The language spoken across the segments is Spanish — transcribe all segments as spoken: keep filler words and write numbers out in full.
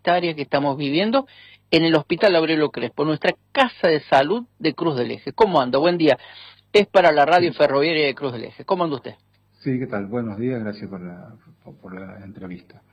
sanitaria que estamos viviendo en el Hospital Aurelio Crespo, nuestra casa de salud de Cruz del Eje. ¿Cómo anda? Buen día. Es para la radio Sí, ferroviaria de Cruz del Eje. ¿Cómo anda usted? sí, ¿qué tal? Buenos días, gracias por la, por, por la entrevista.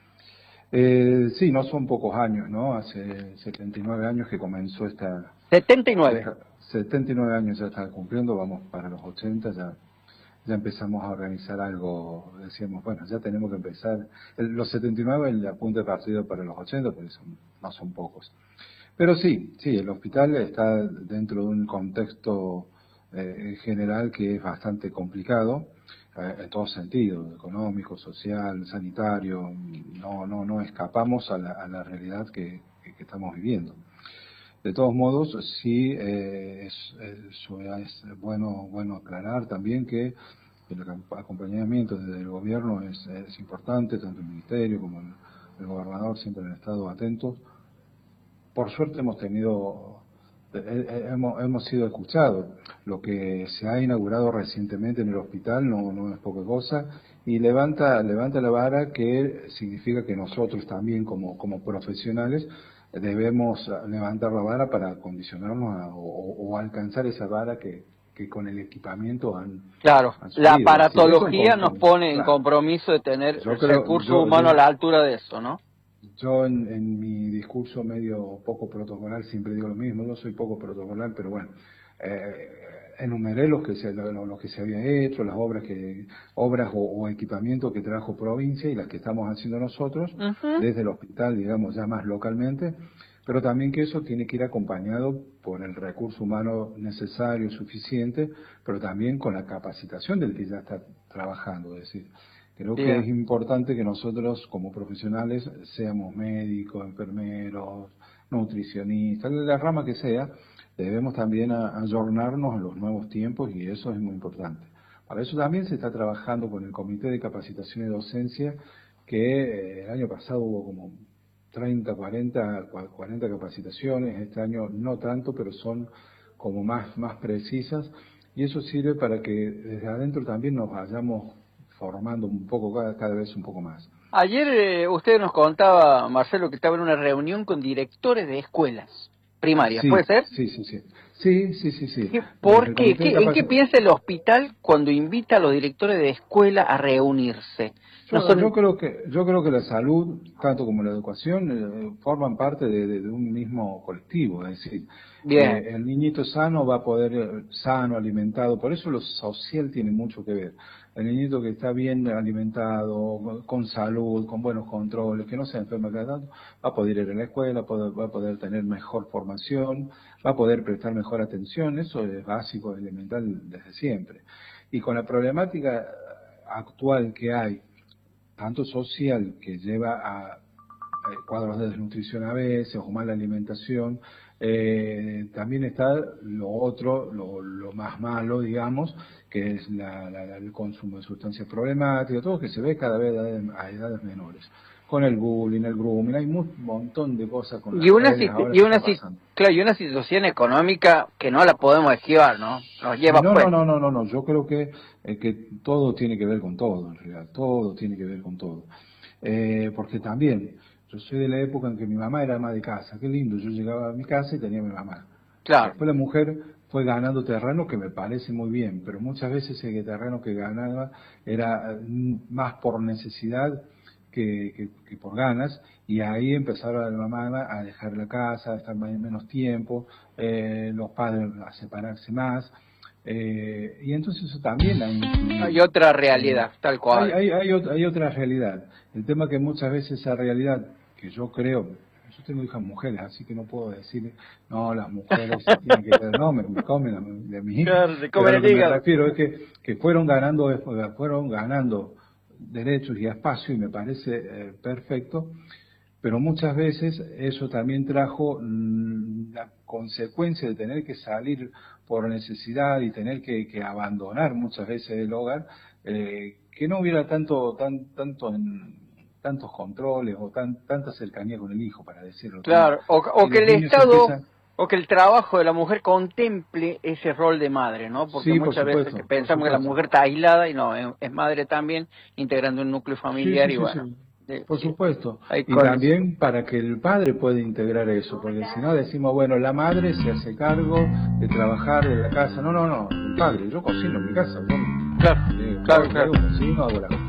Eh, sí, no son pocos años, ¿no? Hace setenta y nueve años que comenzó esta... setenta y nueve. Deja, setenta y nueve años ya está cumpliendo, vamos para los ochenta, ya, ya empezamos a organizar algo, decíamos, bueno, ya tenemos que empezar. El, los setenta y nueve el apunte de partido para los ochenta, porque son, no son pocos. Pero sí, sí, el hospital está dentro de un contexto eh, general que es bastante complicado eh, en todos sentidos, económico, social, sanitario. No, no, no escapamos a la, a la realidad que, que, que estamos viviendo. De todos modos, sí eh, es, es, es bueno, bueno aclarar también que el acompañamiento desde el gobierno es, es importante, tanto el ministerio como el, el gobernador siempre han estado atentos. Por suerte hemos tenido, eh, hemos, hemos sido escuchados. Lo que se ha inaugurado recientemente en el hospital no, no es poca cosa y levanta, levanta la vara, que significa que nosotros también como, como profesionales debemos levantar la vara para acondicionarnos a, o, o alcanzar esa vara que, que con el equipamiento han, Claro, han la subido. aparatología nos pone en Claro, compromiso de tener yo el creo, recurso yo, humano a yo, la altura de eso, ¿no? Yo en, en mi discurso medio poco protocolar siempre digo lo mismo. Yo soy poco protocolar, pero bueno, eh, enumeré los que se lo, lo que se había hecho, las obras que obras o, o equipamientos que trajo provincia y las que estamos haciendo nosotros Uh-huh. desde el hospital, digamos ya más localmente, pero también que eso tiene que ir acompañado por el recurso humano necesario, suficiente, pero también con la capacitación del que ya está trabajando, es decir. Creo que Bien. es importante que nosotros como profesionales seamos médicos, enfermeros, nutricionistas, la rama que sea, debemos también ayornarnos a los nuevos tiempos y eso es muy importante. Para eso también se está trabajando con el Comité de Capacitación y Docencia, que el año pasado hubo como treinta, cuarenta, cuarenta capacitaciones, este año no tanto, pero son como más, más precisas y eso sirve para que desde adentro también nos vayamos formando un poco, cada, cada vez un poco más. Ayer eh, usted nos contaba, Marcelo, que estaba en una reunión con directores de escuelas primarias, ¿puede Sí, ser? sí, sí, sí. Sí, sí, sí, sí. ¿Qué- Desde ¿Por el qué? Comité de ¿Qué? ¿En qué Capacitación. piensa el hospital cuando invita a los directores de escuela a reunirse? No Yo, yo son... creo que yo creo que la salud, tanto como la educación, eh, forman parte de, de, de un mismo colectivo. Es decir, Bien, eh, el niñito sano va a poder, eh, sano, alimentado, por eso lo social tiene mucho que ver. El niñito que está bien alimentado, con salud, con buenos controles, que no se enferma cada tanto, va a poder ir a la escuela, poder- va a poder tener mejor formación, va a poder prestar mejor atención. Eso es básico, elemental desde siempre. Y con la problemática actual que hay, tanto social, que lleva a eh, cuadros de desnutrición a veces o mala alimentación, eh, también está lo otro, lo, lo más malo, digamos, que es la, la, el consumo de sustancias problemáticas, todo que se ve cada vez a edades, a edades menores. Con el bullying, el grooming, hay un montón de cosas con y las una, redes sit- ahora y que una, está sit- pasando. claro, y una situación económica que no la podemos esquivar, ¿no? Nos lleva No, no, pues. no, no, no, no. Yo creo que, eh, que todo tiene que ver con todo, en realidad. Todo tiene que ver con todo. Eh, porque también, yo soy de la época en que mi mamá era ama de casa. Qué lindo, yo llegaba a mi casa y tenía a mi mamá. Claro, Después la mujer fue ganando terreno, que me parece muy bien, pero muchas veces ese terreno que ganaba era mm, más por necesidad que, que, que por ganas, y ahí empezaron la mamá a dejar la casa, a estar más- menos tiempo, eh, los padres a separarse más, eh, y entonces eso también ha hay influido. otra Eh, realidad, tal hay, cual. hay, hay, ot- hay otra realidad. El tema que muchas veces esa realidad, que yo creo, yo tengo hijas mujeres, así que no puedo decir, no, las mujeres se tienen que quedar, no, me, me comen a mi- de mi hija, Claro, se pero a comen lo el que me hígado. refiero es que, que fueron ganando, fueron ganando derechos y espacio y me parece eh, perfecto, pero muchas veces eso también trajo mm, la consecuencia de tener que salir por necesidad y tener que, que abandonar muchas veces el hogar, eh, que no hubiera tanto, tan, tanto en, tantos controles o tan, tanta cercanía con el hijo, para decirlo también. Claro, o, o Y que los el niños Estado, empiezan, o que el trabajo de la mujer contemple ese rol de madre, ¿no? Porque sí, por muchas veces que supuesto, por pensamos que la supuesto. mujer está aislada y no, es, es madre también, integrando un núcleo Sí, familiar sí, y sí, bueno. sí. de, por supuesto. hay Y cosas. también para que el padre pueda integrar eso, porque si no decimos, bueno, la madre se hace cargo de trabajar de la casa. No, no, no, el padre, yo cocino en mi casa. Yo, Claro, eh, claro, yo claro. cocino, hago las